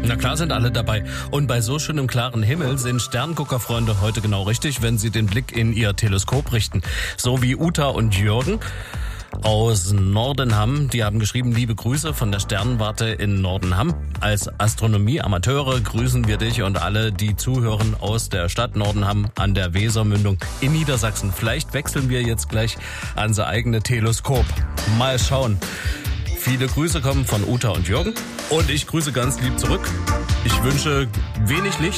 Na klar sind alle dabei. Und bei so schönem klaren Himmel sind Sternguckerfreunde heute genau richtig, wenn sie den Blick in ihr Teleskop richten. So wie Uta und Jürgen aus Nordenham. Die haben geschrieben, liebe Grüße von der Sternwarte in Nordenham. Als Astronomie-Amateure grüßen wir dich und alle, die zuhören aus der Stadt Nordenham an der Wesermündung in Niedersachsen. Vielleicht wechseln wir jetzt gleich an unser eigenes Teleskop. Mal schauen. Viele Grüße kommen von Uta und Jürgen und ich grüße ganz lieb zurück. Ich wünsche wenig Licht.